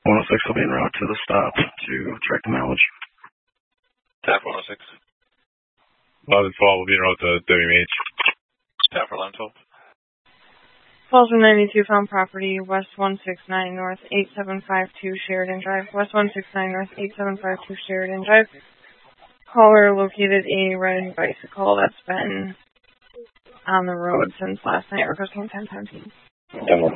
106 will be en route to the stop to track the mileage. Tap 106. 1112 will be en route to WMH. Tap for 1112. Falls 92 found property, West 169 North 8752 Sheridan Drive. West 169 North 8752 Sheridan Drive. Caller located a red bicycle that's been on the road since last night, requesting 1017.